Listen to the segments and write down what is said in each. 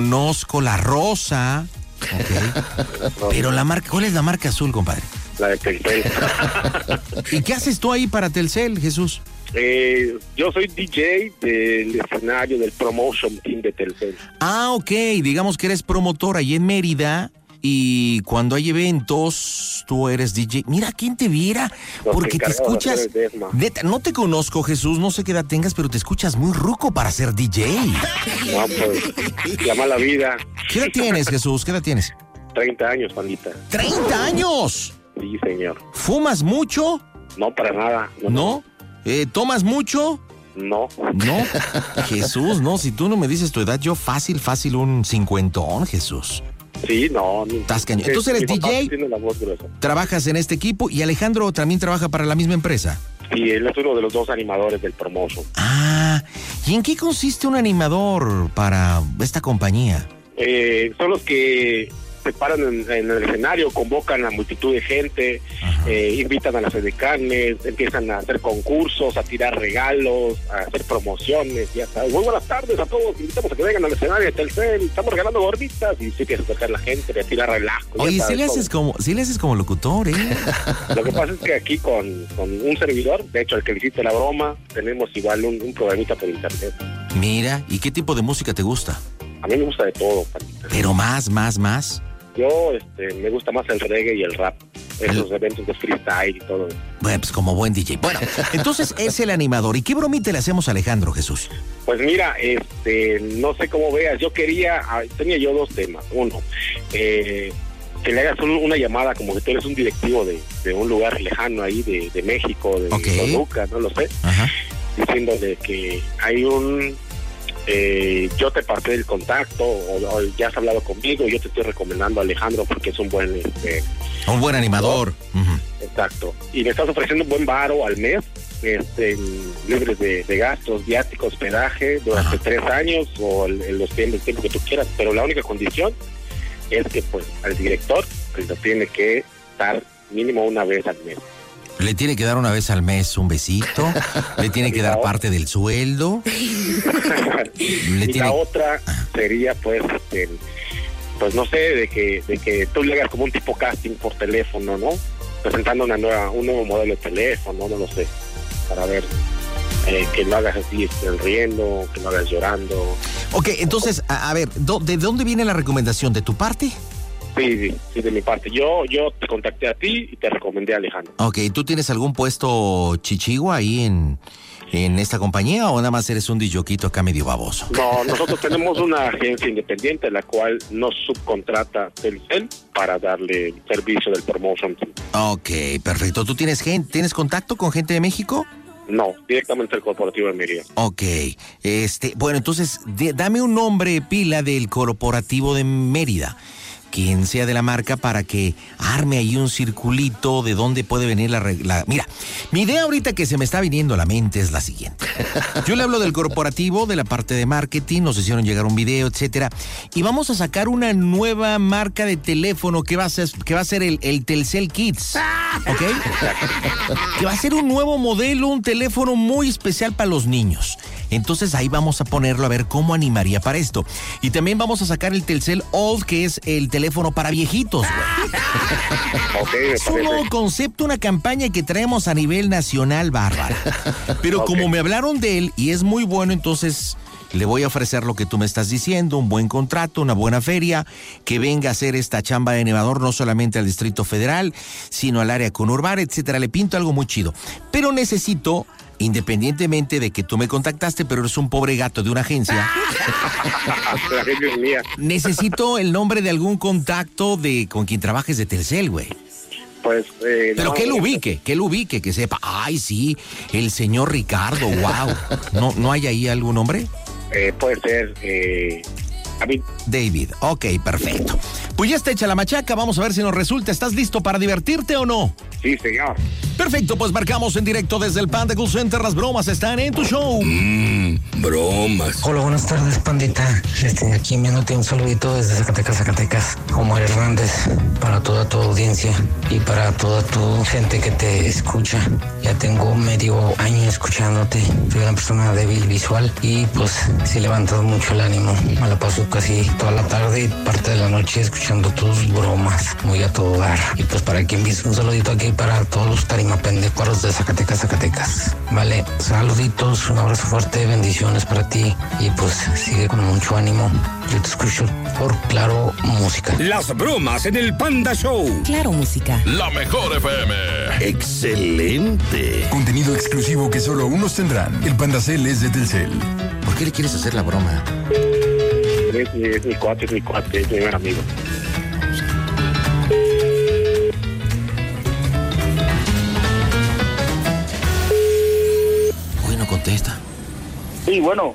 Conozco la rosa. Ok. Pero la marca, ¿cuál es la marca azul, compadre? La de Telcel. ¿Y qué haces tú ahí para Telcel, Jesús? Yo soy DJ del escenario del promotion team de Telcel. Ah, ok. Digamos que eres promotor ahí en Mérida. Y cuando hay eventos, tú eres DJ. Mira, ¿quién te viera? Porque te escuchas... Neta, no te conozco, Jesús, no sé qué edad tengas, pero te escuchas muy ruco para ser DJ. No, pues, llama la vida. ¿Qué edad tienes, Jesús? ¿Qué edad tienes? 30 años, pandita. ¡30 años! Sí, señor. ¿Fumas mucho? No, para nada. ¿No? ¿Tomas mucho? No. ¿No? Jesús, no, si tú no me dices tu edad, yo fácil un 50, Jesús. Sí, no. Estás cañón. Entonces eres DJ, tiene la voz gruesa. trabajas en este equipo y Alejandro también trabaja para la misma empresa. Sí, él es uno de los dos animadores del promotion. Ah, ¿y en qué consiste un animador para esta compañía? Son los que se paran en el escenario, convocan a multitud de gente, invitan a las edecanes, empiezan a hacer concursos, a tirar regalos, a hacer promociones, ya sabes. Muy buenas tardes a todos, invitamos a que vengan al escenario de Telcel, estamos regalando gorditas, y sí empieza a tocar la gente, a tirar relajo. Oye, sí le haces como locutor, ¿eh? Lo que pasa es que aquí con un servidor, de hecho, al que le hiciste la broma, tenemos igual un programita por internet. Mira, ¿y qué tipo de música te gusta? A mí me gusta de todo, Patita. Pero más. Yo me gusta más el reggae y el rap, esos eventos de freestyle y todo. Bueno, pues como buen DJ. Bueno, entonces es el animador. ¿Y qué bromita le hacemos a Alejandro, Jesús? Pues mira, no sé cómo veas, tenía yo dos temas. Uno, que le hagas una llamada como que tú eres un directivo de un lugar lejano ahí de México, de Toluca, no lo sé. Ajá. Diciéndole que hay yo te pasé el contacto o ya has hablado conmigo, yo te estoy recomendando a Alejandro porque es un buen animador. Uh-huh. Exacto. Y me estás ofreciendo un buen varo al mes, libres de gastos, viáticos, hospedaje durante 3 años o el tiempo que tú quieras, pero la única condición es que pues al director lo tiene que dar mínimo una vez al mes. Le tiene que dar una vez al mes un besito, le tiene que dar parte del sueldo. La otra sería pues no sé, de que tú le hagas como un tipo casting por teléfono, ¿no? Presentando un nuevo modelo de teléfono, no lo sé, para ver que lo hagas así riendo, que lo hagas llorando. Ok, entonces, a ver, ¿de dónde viene la recomendación? ¿De tu parte? Sí, de mi parte. Yo te contacté a ti y te recomendé a Alejandro. Ok, ¿tú tienes algún puesto chichigua ahí en esta compañía o nada más eres un disjoquito acá medio baboso? No, nosotros tenemos una agencia independiente la cual nos subcontrata Telcel para darle servicio del promotion. Ok, perfecto. ¿Tú tienes contacto con gente de México? No, directamente el corporativo de Mérida. Ok, bueno, entonces dame un nombre pila del corporativo de Mérida, quien sea de la marca, para que arme ahí un circulito de dónde puede venir la... Mira, mi idea ahorita que se me está viniendo a la mente es la siguiente. Yo le hablo del corporativo, de la parte de marketing, nos hicieron llegar un video, etcétera, y vamos a sacar una nueva marca de teléfono que va a ser el Telcel Kids, ¿ok? Que va a ser un nuevo modelo, un teléfono muy especial para los niños. Entonces ahí vamos a ponerlo a ver cómo animaría para esto. Y también vamos a sacar el Telcel Old, que es el teléfono para viejitos, güey. Okay, es un nuevo concepto, una campaña que traemos a nivel nacional, bárbara. Pero como me hablaron de él y es muy bueno, entonces le voy a ofrecer lo que tú me estás diciendo, un buen contrato, una buena feria, que venga a hacer esta chamba de animador no solamente al Distrito Federal, sino al área conurbana, etcétera. Le pinto algo muy chido. Pero necesito, independientemente de que tú me contactaste, pero eres un pobre gato de una agencia. La agencia es mía. Necesito el nombre de algún contacto con quien trabajes de Telcel, güey. Pues, pero no, que lo ubique, que sepa. Ay, sí, el señor Ricardo, wow. ¿No hay ahí algún nombre? Puede ser, David, ok, perfecto. Pues ya está hecha la machaca, vamos a ver si nos resulta. ¿Estás listo para divertirte o no? Sí, señor. Perfecto, pues marcamos en directo desde el Panda Cool Center. Las bromas están en tu show. Bromas. Hola, buenas tardes, pandita. Aquí enviándote un saludito desde Zacatecas. Omar Hernández, para toda tu audiencia y para toda tu gente que te escucha. Ya tengo medio año escuchándote. Soy una persona débil visual y pues sí he levantado mucho el ánimo. Me la paso casi toda la tarde y parte de la noche escuchando tus bromas, muy a todo dar. Y pues para quien viste, un saludito aquí para todos los tarimapendecuaros de Zacatecas. Vale, saluditos, un abrazo fuerte, bendiciones para ti y pues sigue con mucho ánimo. Yo te escucho por Claro Música. Las bromas en el Panda Show. Claro Música. La mejor FM. Excelente. Contenido exclusivo que solo unos tendrán. El Panda Cel es de Telcel. ¿Por qué le quieres hacer la broma? Es mi cuate, es mi buen amigo. Uy, no contesta. Sí, bueno.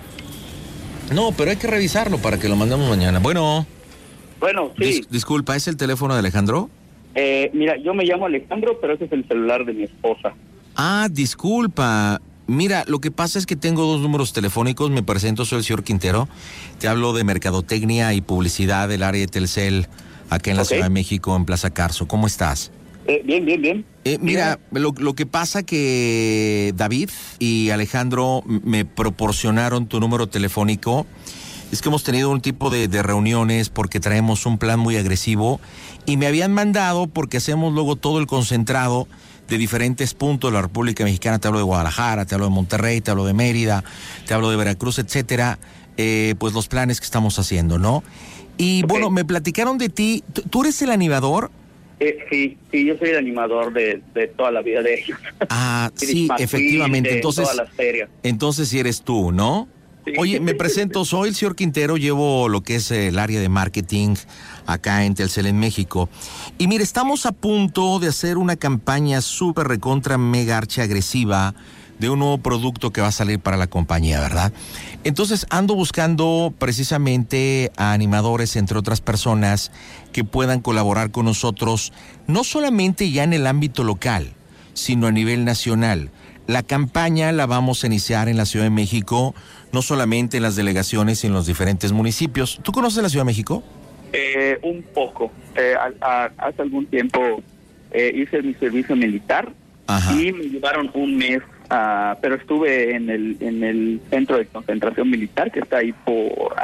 No, pero hay que revisarlo para que lo mandemos mañana. Bueno, sí. Disculpa, ¿es el teléfono de Alejandro? Mira, yo me llamo Alejandro, pero ese es el celular de mi esposa. Ah, disculpa. Mira, lo que pasa es que tengo 2 números telefónicos. Me presento, soy el señor Quintero. Te hablo de mercadotecnia y publicidad del área de Telcel, acá en la Ciudad de México, en Plaza Carso. ¿Cómo estás? Bien. Mira, lo que pasa que David y Alejandro me proporcionaron tu número telefónico. Es que hemos tenido un tipo de reuniones porque traemos un plan muy agresivo y me habían mandado, porque hacemos luego todo el concentrado de diferentes puntos de la República Mexicana. Te hablo de Guadalajara, te hablo de Monterrey, te hablo de Mérida, te hablo de Veracruz, etcétera. Pues los planes que estamos haciendo, ¿no? Y bueno, me platicaron de ti. ¿Tú eres el animador? Sí, yo soy el animador de toda la vida de ellos. Ah, sí, efectivamente. Entonces, todas las ferias. Entonces sí eres tú, ¿no? Sí. Oye, me presento, soy el señor Quintero, llevo lo que es el área de marketing acá en Telcel en México. Y mire, estamos a punto de hacer una campaña súper recontra mega archi agresiva de un nuevo producto que va a salir para la compañía, ¿verdad? Entonces ando buscando precisamente a animadores, entre otras personas, que puedan colaborar con nosotros, no solamente ya en el ámbito local, sino a nivel nacional. La campaña la vamos a iniciar en la Ciudad de México, no solamente en las delegaciones, sino en los diferentes municipios. ¿Tú conoces la Ciudad de México? Un poco. Hace algún tiempo hice mi servicio militar. Ajá. Y me llevaron un mes, pero estuve en el centro de concentración militar que está ahí por,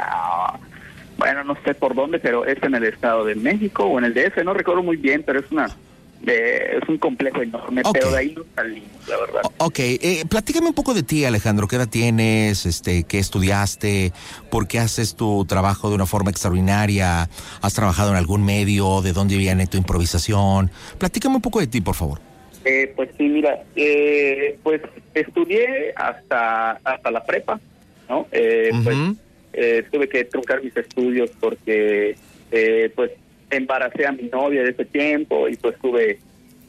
no sé por dónde, pero es en el Estado de México o en el DF, no recuerdo muy bien, pero es un complejo enorme, pero de ahí no salimos, la verdad. Platícame un poco de ti, Alejandro. ¿Qué edad tienes? ¿Qué estudiaste? ¿Por qué haces tu trabajo de una forma extraordinaria? ¿Has trabajado en algún medio? ¿De dónde viene tu improvisación? Platícame un poco de ti, por favor. Pues sí, mira, pues estudié hasta la prepa, ¿no? Pues tuve que truncar mis estudios porque, pues, embaracé a mi novia de ese tiempo y pues tuve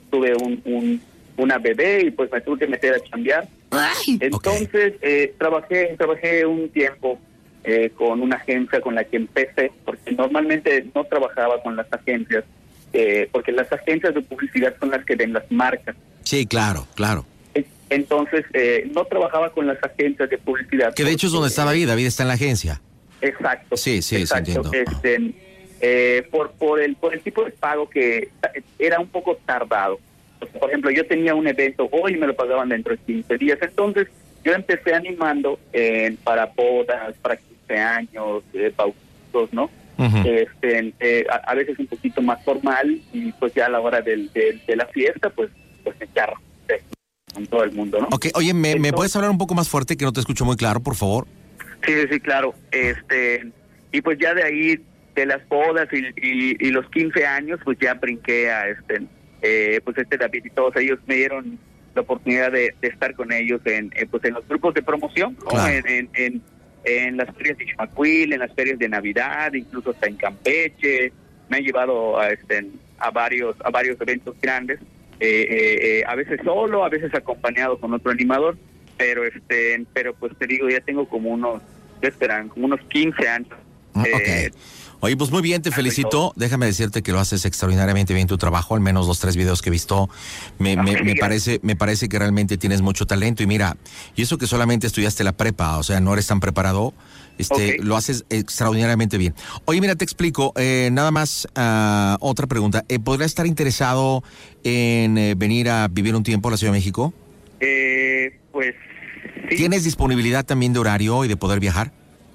una bebé y pues me tuve que meter a chambear. Entonces trabajé un tiempo con una agencia con la que empecé, porque normalmente no trabajaba con las agencias, porque las agencias de publicidad son las que ven las marcas. Sí, claro. Entonces no trabajaba con las agencias de publicidad. Que de hecho es donde está David está en la agencia. Exacto. Sí, entiendo. Por el tipo de pago que era un poco tardado. Por ejemplo, yo tenía un evento hoy y me lo pagaban dentro de 15 días. Entonces, yo empecé animando para bodas, para 15 años, bautizos, ¿no? Uh-huh. A veces un poquito más formal y pues ya a la hora de la fiesta, pues me charro con todo el mundo, ¿no? Oye, ¿me puedes hablar un poco más fuerte que no te escucho muy claro, por favor? Sí, claro. Y pues ya de ahí, de las bodas y los 15 años, pues ya brinqué a pues David y todos ellos me dieron la oportunidad de estar con ellos en los grupos de promoción, ¿no? Claro. En las ferias de Ixmaquil, en las ferias de Navidad, incluso hasta en Campeche. Me han llevado a varios eventos grandes, a veces solo, a veces acompañado con otro animador, pero pues te digo, ya tengo como unos 15 años. Oye, pues muy bien, te felicito. Déjame decirte que lo haces extraordinariamente bien tu trabajo, al menos los 3 videos que he visto. Me parece que realmente tienes mucho talento. Y mira, y eso que solamente estudiaste la prepa, o sea, no eres tan preparado, lo haces extraordinariamente bien. Oye, mira, te explico, nada más otra pregunta. ¿Podrías estar interesado en venir a vivir un tiempo a la Ciudad de México? Pues sí. ¿Tienes disponibilidad también de horario y de poder viajar?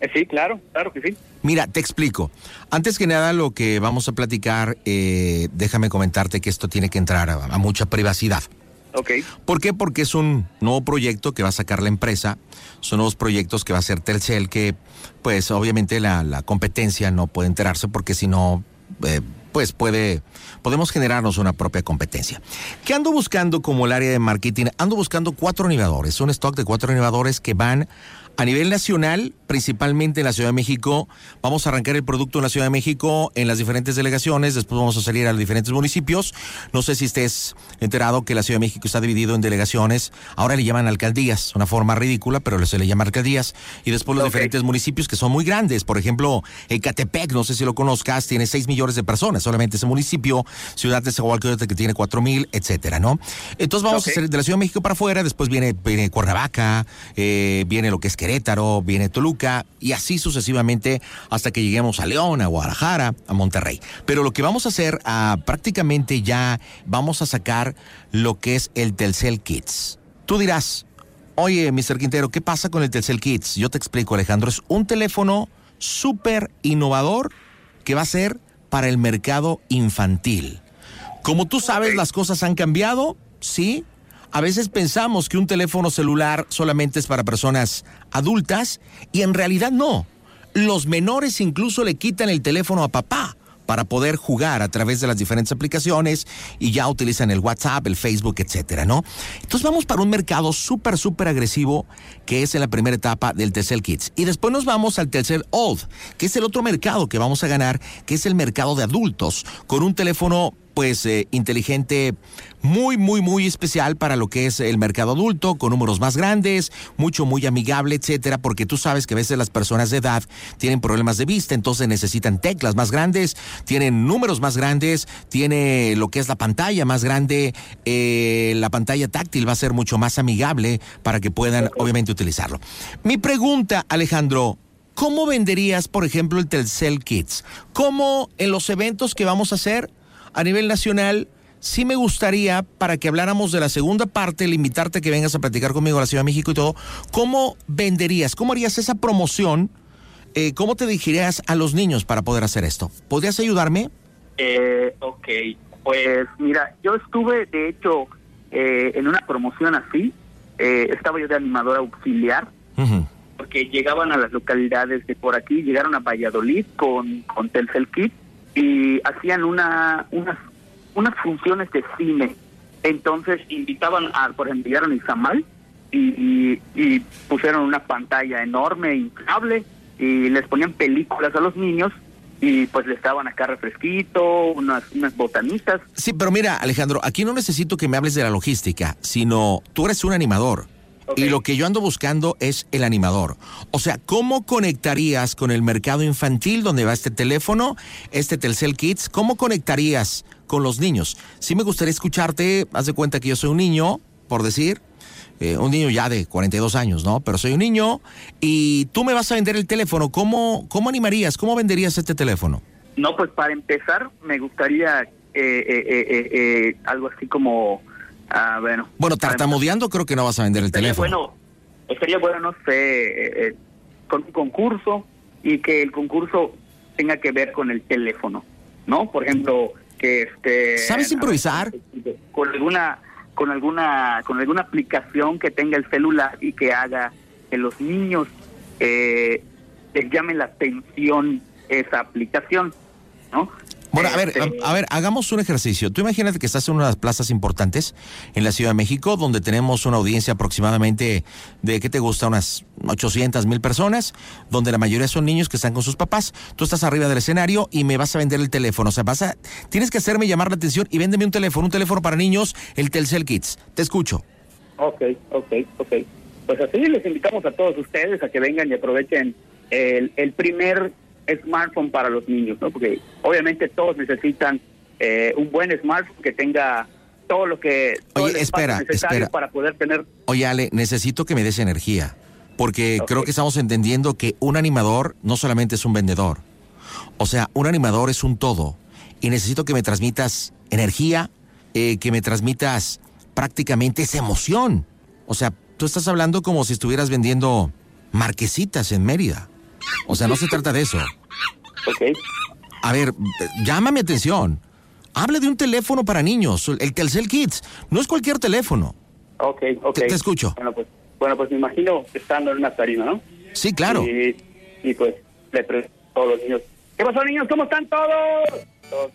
Sí, claro que sí. Mira, te explico. Antes que nada, lo que vamos a platicar, déjame comentarte que esto tiene que entrar a mucha privacidad. Ok. ¿Por qué? Porque es un nuevo proyecto que va a sacar la empresa. Son nuevos proyectos que va a hacer Telcel, que pues obviamente la competencia no puede enterarse porque si no, pues podemos generarnos una propia competencia. ¿Qué ando buscando como el área de marketing? Ando buscando 4 animadores, un stock de 4 animadores que van a nivel nacional, principalmente en la Ciudad de México. Vamos a arrancar el producto en la Ciudad de México, en las diferentes delegaciones, después vamos a salir a los diferentes municipios. No sé si estés enterado que la Ciudad de México está dividido en delegaciones. Ahora le llaman alcaldías, una forma ridícula, pero se le llama alcaldías. Y después los diferentes municipios que son muy grandes. Por ejemplo, Ecatepec, no sé si lo conozcas, tiene 6 millones de personas, solamente ese municipio. Ciudad de Zahualcóyotl, que tiene 4,000, etcétera, ¿no? Entonces vamos a salir de la Ciudad de México para afuera, después viene Cuernavaca, viene lo que es Querétaro, viene Toluca y así sucesivamente hasta que lleguemos a León, a Guadalajara, a Monterrey. Pero lo que vamos a hacer, prácticamente ya vamos a sacar lo que es el Telcel Kids. Tú dirás, oye, Mr. Quintero, ¿qué pasa con el Telcel Kids? Yo te explico, Alejandro. Es un teléfono súper innovador que va a ser para el mercado infantil. Como tú sabes, las cosas han cambiado, ¿sí? A veces pensamos que un teléfono celular solamente es para personas adultas y en realidad no. Los menores incluso le quitan el teléfono a papá para poder jugar a través de las diferentes aplicaciones y ya utilizan el WhatsApp, el Facebook, etcétera, ¿no? Entonces vamos para un mercado súper agresivo que es en la primera etapa del Telcel Kids. Y después nos vamos al Telcel Old, que es el otro mercado que vamos a ganar, que es el mercado de adultos, con un teléfono pues inteligente, muy especial para lo que es el mercado adulto, con números más grandes, muy amigable, etcétera, porque tú sabes que a veces las personas de edad tienen problemas de vista, entonces necesitan teclas más grandes, tienen números más grandes, tiene lo que es la pantalla más grande, la pantalla táctil va a ser mucho más amigable para que puedan obviamente utilizarlo. Mi pregunta, Alejandro, ¿cómo venderías, por ejemplo, el Telcel Kids? ¿Cómo en los eventos que vamos a hacer a nivel nacional? Sí me gustaría, para que habláramos de la segunda parte, el invitarte a que vengas a platicar conmigo a la Ciudad de México y todo, ¿cómo venderías? ¿Cómo harías esa promoción? ¿Cómo te dirigirías a los niños para poder hacer esto? ¿Podrías ayudarme? Ok, pues mira, yo estuve de hecho en una promoción así, estaba yo de animador auxiliar, porque llegaban a las localidades de por aquí, llegaron a Valladolid con Telcel Kids, y hacían unas funciones de cine. Entonces invitaban por ejemplo, llegaron a Izamal y pusieron una pantalla enorme, inflable, y les ponían películas a los niños y pues les daban acá refresquito, unas botanitas. Sí, pero mira, Alejandro, aquí no necesito que me hables de la logística, sino tú eres un animador. Okay. Y lo que yo ando buscando es el animador. O sea, ¿cómo conectarías con el mercado infantil donde va este teléfono, este Telcel Kids? ¿Cómo conectarías con los niños? Sí me gustaría escucharte. Haz de cuenta que yo soy un niño, por decir, un niño ya de 42 años, ¿no? Pero soy un niño y tú me vas a vender el teléfono. ¿Cómo animarías? ¿Cómo venderías este teléfono? No, pues para empezar me gustaría algo así como... Bueno, tartamudeando creo que no vas a vender el teléfono. Estaría bueno, no sé, con un concurso y que el concurso tenga que ver con el teléfono, ¿no? Por ejemplo, que ¿sabes improvisar? Con alguna aplicación que tenga el celular y que haga que los niños les llame la atención esa aplicación, ¿no? Bueno, a ver, hagamos un ejercicio. Tú imagínate que estás en una de las plazas importantes en la Ciudad de México, donde tenemos una audiencia aproximadamente de, ¿qué te gusta? Unas 800,000 personas, donde la mayoría son niños que están con sus papás. Tú estás arriba del escenario y me vas a vender el teléfono. O sea, tienes que hacerme llamar la atención y véndeme un teléfono para niños, el Telcel Kids. Te escucho. Ok. Pues así les invitamos a todos ustedes a que vengan y aprovechen el primer smartphone para los niños, ¿no? Porque obviamente todos necesitan un buen smartphone que tenga todo lo que... Oye, espera. Para poder tener... Oye, Ale, necesito que me des energía, porque creo que estamos entendiendo que un animador no solamente es un vendedor. O sea, un animador es un todo. Y necesito que me transmitas energía, que me transmitas prácticamente esa emoción. O sea, tú estás hablando como si estuvieras vendiendo marquesitas en Mérida. O sea, no se trata de eso. Ok. A ver, llama mi atención. Habla de un teléfono para niños, el Telcel Kids. No es cualquier teléfono. Ok. Te escucho. Bueno, pues me imagino estando en una tarima, ¿no? Sí, claro. Y pues le pregunto a todos los niños, ¿qué pasó, niños? ¿Cómo están todos? Todos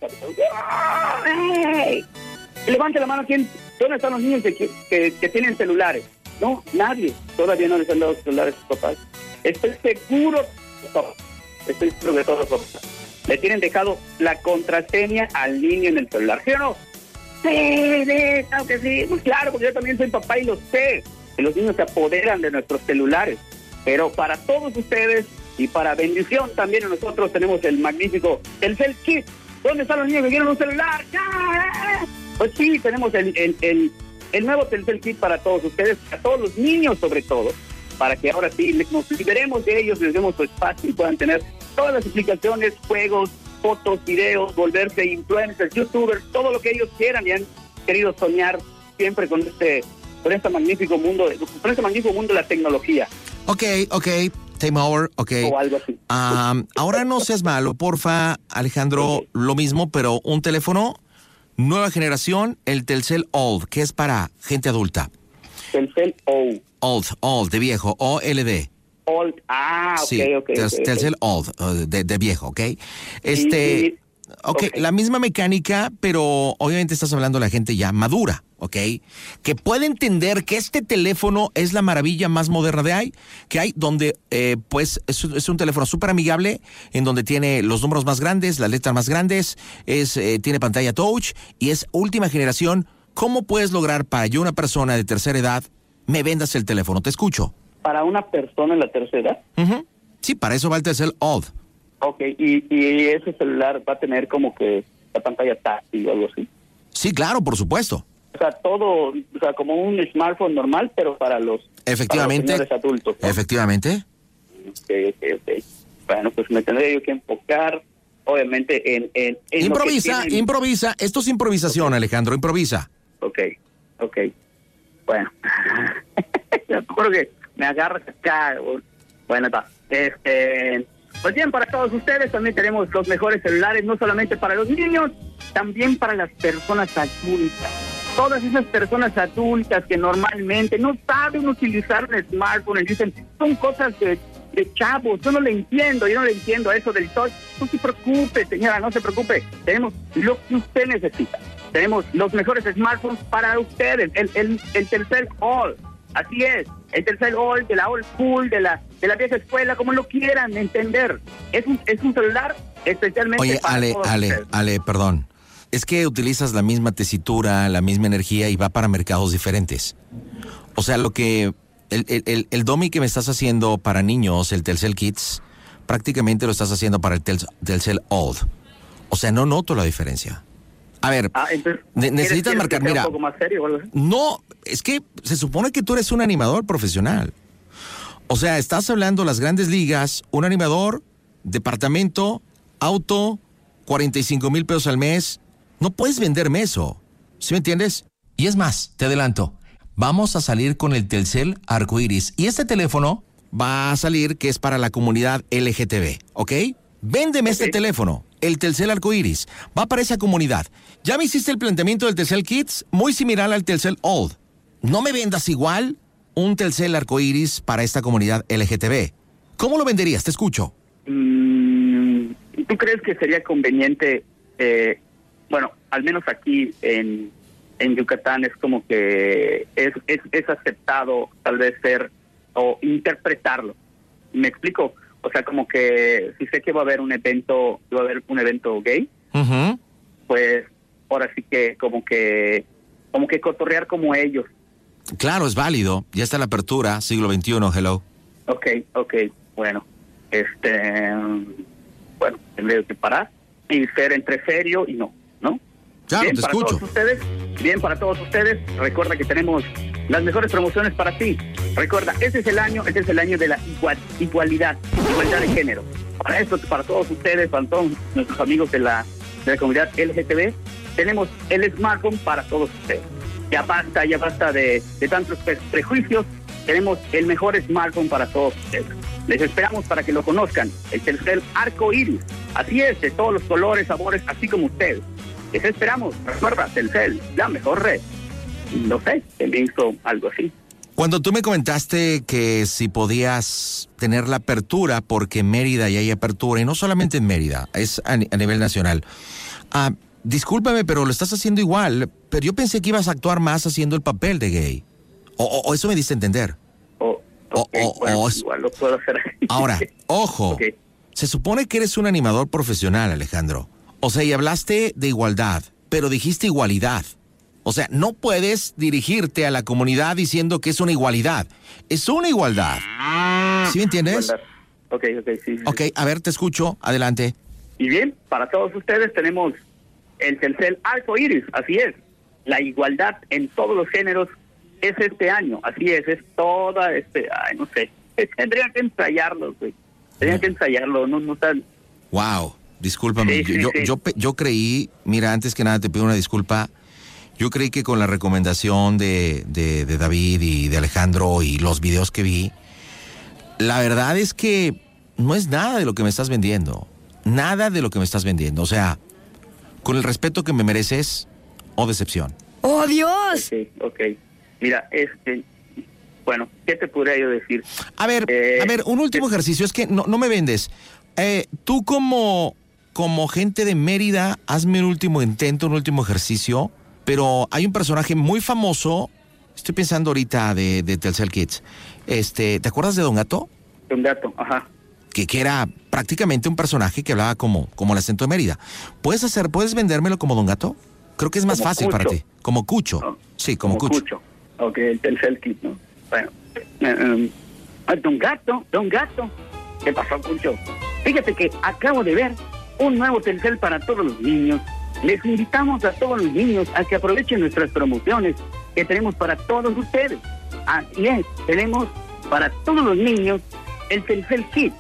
¡hey! Levante la mano, ¿dónde están los niños que tienen celulares? No, nadie. Todavía no les han dado celulares a sus papás. Estoy seguro que todos los papás le tienen dejado la contraseña al niño en el celular, ¿sí o no? Sí, claro que sí. Pues claro, porque yo también soy papá y lo sé. Que los niños se apoderan de nuestros celulares. Pero para todos ustedes y para bendición también nosotros tenemos el magnífico Telcel Kids. ¿Dónde están los niños que quieren un celular? ¡Ya! Pues sí, tenemos el nuevo Telcel Kids para todos ustedes, para todos los niños sobre todo, para que ahora sí nos liberemos de ellos, les demos su espacio y puedan tener todas las aplicaciones, juegos, fotos, videos, volverse influencers, youtubers, todo lo que ellos quieran y han querido soñar siempre con este magnífico mundo, de la tecnología. Ok, time over, ok. O algo así. Ahora no seas malo, porfa, Alejandro, lo mismo, pero un teléfono, nueva generación, el Telcel Old, que es para gente adulta. Telcel Old. Old, de viejo, OLD. Old, sí, ok. Telcel Old, de viejo, ¿ok? Ok, okay. La misma mecánica, pero obviamente estás hablando de la gente ya madura, ¿ok? Que puede entender que este teléfono es la maravilla más moderna que hay, donde pues es un teléfono súper amigable, en donde tiene los números más grandes, las letras más grandes, tiene pantalla touch y es última generación. ¿Cómo puedes lograr para yo, una persona de tercera edad, me vendas el teléfono? Te escucho. ¿Para una persona en la tercera edad? Uh-huh. Sí, para eso va el Telcel Old. Ok, y ese celular va a tener como que la pantalla táctil o algo así. Sí, claro, por supuesto. O sea, todo, como un smartphone normal, pero para los señores adultos, ¿no? Efectivamente. Ok. Bueno, pues me tendré yo que enfocar, obviamente, en improvisa. Esto es improvisación, Alejandro, improvisa. Ok. Bueno. Yo creo que me agarras acá. Bueno, está. Pues bien, para todos ustedes también tenemos los mejores celulares, no solamente para los niños, también para las personas adultas. Todas esas personas adultas que normalmente no saben utilizar un smartphone y dicen, son cosas de chavos, yo no le entiendo eso del touch. No se preocupe, señora, no se preocupe. Tenemos lo que usted necesita. Tenemos los mejores smartphones para ustedes, el Telcel All. Así es, el Telcel Old, de la old school, de la vieja escuela, como lo quieran entender. Es un celular especialmente para todos ustedes. Ale, perdón. Es que utilizas la misma tesitura, la misma energía y va para mercados diferentes. O sea, el dummy que me estás haciendo para niños, el Telcel Kids, prácticamente lo estás haciendo para el Telcel Old. O sea, no noto la diferencia. A ver, entonces, necesitas marcar, mira. ¿Un poco más serio o algo así? No, es que se supone que tú eres un animador profesional. O sea, estás hablando las grandes ligas, un animador, departamento, auto, 45,000 pesos al mes. No puedes venderme eso, ¿sí me entiendes? Y es más, te adelanto, vamos a salir con el Telcel Arcoiris. Y este teléfono va a salir que es para la comunidad LGTB, ¿ok? Véndeme este teléfono, el Telcel Arcoiris. Va para esa comunidad. Ya me hiciste el planteamiento del Telcel Kids, muy similar al Telcel Old. No me vendas igual un Telcel Arcoiris para esta comunidad LGTB. ¿Cómo lo venderías? Te escucho. ¿Tú crees que sería conveniente, bueno, al menos aquí en Yucatán es como que es aceptado tal vez ser o interpretarlo? ¿Me explico? O sea, como que si sé que va a haber un evento gay, uh-huh, pues ahora sí que como que cotorrear como ellos. Claro, es válido. Ya está la apertura, siglo XXI, hello. Ok, bueno, bueno, tendré que parar y ser entre serio y no. Claro, bien, te escucho. Para todos ustedes, recuerda que tenemos las mejores promociones para ti. Recuerda, este es el año de la igualdad de género. Para eso, para todos ustedes, para todos nuestros amigos de la comunidad LGTB, tenemos el smartphone para todos ustedes. Ya basta de tantos prejuicios. Tenemos el mejor smartphone para todos ustedes. Les esperamos para que lo conozcan. El Telcel Arco Iris. Así es, de todos los colores, sabores, así como ustedes. Les esperamos. Recuerda, Telcel, la mejor red. No sé, se me hizo algo así. Cuando tú me comentaste que si podías tener la apertura, porque en Mérida ya hay apertura, y no solamente en Mérida, es a nivel nacional. Discúlpame, pero lo estás haciendo igual, pero yo pensé que ibas a actuar más haciendo el papel de gay. O eso me diste a entender. Igual lo puedo hacer. Ahora, ojo, okay. Se supone que eres un animador profesional, Alejandro. O sea, y hablaste de igualdad, pero dijiste igualdad. O sea, no puedes dirigirte a la comunidad diciendo que es una igualdad. Es una igualdad. ¿Sí me entiendes? Ok, sí. Ok, a ver, te escucho. Adelante. Y bien, para todos ustedes tenemos el Telcel Arco Iris. Así es. La igualdad en todos los géneros es este año. Así es toda no sé. Tendrían que ensayarlo, güey. Tendrían que ensayarlo, no tan... Wow, discúlpame. Sí. Yo creí, mira, antes que nada te pido una disculpa. Yo creí que con la recomendación de David y de Alejandro y los videos que vi, la verdad es que no es nada de lo que me estás vendiendo. Nada de lo que me estás vendiendo. O sea, con el respeto que me mereces, decepción. ¡Oh, Dios! Ok. Mira, bueno, ¿qué te podría yo decir? A ver, un último ejercicio. Es que no me vendes. Tú como gente de Mérida, hazme un último intento, un último ejercicio. Pero hay un personaje muy famoso, estoy pensando ahorita de Telcel Kids. ¿Te acuerdas de Don Gato? Don Gato, ajá. Que era prácticamente un personaje que hablaba como el acento de Mérida. ¿Puedes vendérmelo como Don Gato? Creo que es más como fácil Cucho. para ti. Como Cucho. No, sí, como Cucho. Ok, el Telcel Kids, ¿no? Bueno, Don Gato. ¿Qué pasó, Cucho? Fíjate que acabo de ver un nuevo Telcel para todos los niños. Les invitamos a todos los niños a que aprovechen nuestras promociones que tenemos para todos ustedes. Así es, tenemos para todos los niños el Telcel Kids.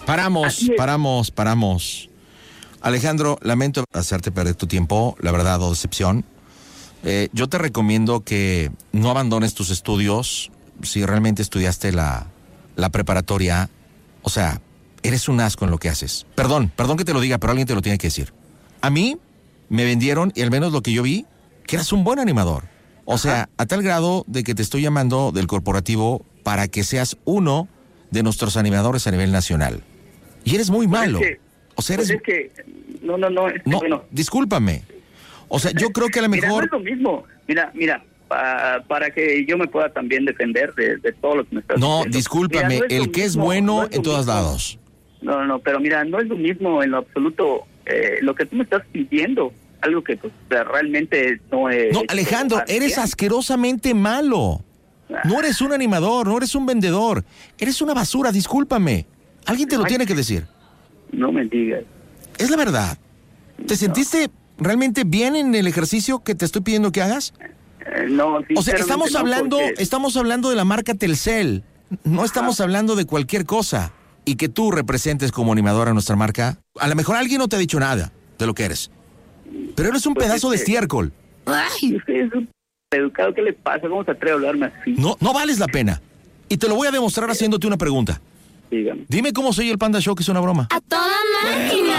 Paramos. Alejandro, lamento hacerte perder tu tiempo, la verdad, decepción. Yo te recomiendo que no abandones tus estudios si realmente estudiaste la preparatoria. O sea, eres un asco en lo que haces. Perdón que te lo diga, pero alguien te lo tiene que decir. A mí me vendieron, y al menos lo que yo vi, que eras un buen animador. O sea, a tal grado de que te estoy llamando del corporativo para que seas uno de nuestros animadores a nivel nacional. Y eres muy malo. O sea, eres... No, bueno. Discúlpame. O sea, yo creo que a lo mejor... Mira, no es lo mismo. Mira, para que yo me pueda también defender de todo lo que me estás diciendo. No, discúlpame, mira, el que es bueno en todos lados. No, pero mira, no es lo mismo en lo absoluto lo que tú me estás pidiendo, algo que pues, realmente no es... No, Alejandro, eres asquerosamente malo. No eres un animador, no eres un vendedor. Eres una basura, discúlpame. Alguien te lo tiene que decir. No me digas. Es la verdad. ¿Te sentiste realmente bien en el ejercicio que te estoy pidiendo que hagas? No, o sea, estamos hablando de la marca Telcel. No estamos hablando de cualquier cosa. Y que tú representes como animadora nuestra marca. A lo mejor alguien no te ha dicho nada de lo que eres. Pero eres un pedazo de estiércol. Ay, usted es un educado, ¿qué le pasa? ¿Cómo se atreve a hablarme así? No vales la pena. Y te lo voy a demostrar haciéndote una pregunta. Dígame. Dime cómo soy el Panda Show, que es una broma. ¡A toda máquina!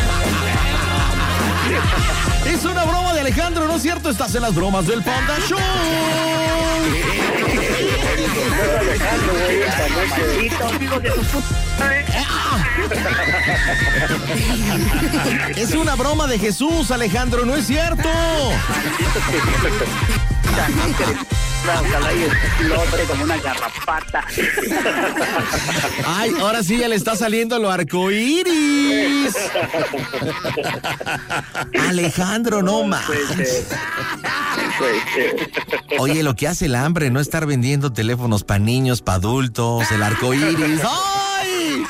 Es una broma de Alejandro, ¿no es cierto? Estás en las bromas del Panda Show. Es una broma de Jesús, Alejandro, ¿no es cierto? Ojalá y explote como una garrapata. Ay, ahora sí ya le está saliendo lo arcoíris. Alejandro, no más. Oye, lo que hace el hambre, no estar vendiendo teléfonos para niños, para adultos, el arcoíris. ¡Ay!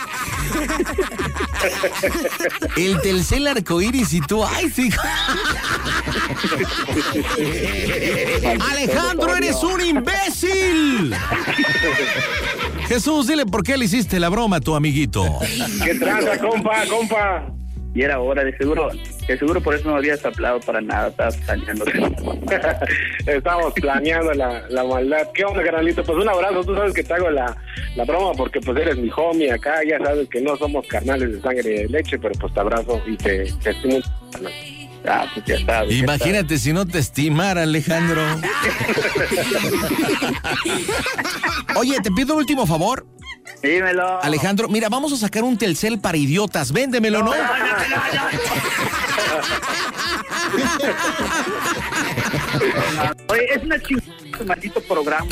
El Telcel arcoíris y tú, ¡ay, sí! Alejandro, eres un imbécil. Jesús, dile por qué le hiciste la broma a tu amiguito. ¿Qué tranza, compa? y era hora, de seguro por eso no habías hablado para nada, estabas planeando. Estamos planeando la maldad. ¿Qué onda, carnalito? Pues un abrazo, tú sabes que te hago la broma porque pues eres mi homie acá, ya sabes que no somos carnales de sangre y de leche, pero pues te abrazo y te estimo. Pues ya sabes. Imagínate si no te estimara, Alejandro. Oye, te pido un último favor. Dímelo. Alejandro, mira, vamos a sacar un Telcel para idiotas. Véndemelo, ¿no? Oye, es una chingada maldito programa,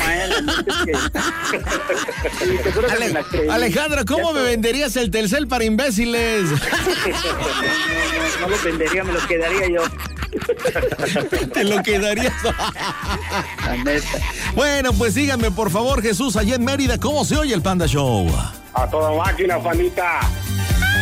Alejandro, ¿cómo me venderías el Telcel para imbéciles? No lo vendería, me lo quedaría yo. Te lo quedarías. La neta. Bueno, pues síganme, por favor, Jesús, allá en Mérida. ¿Cómo se oye el Panda Show? A toda máquina, pandita.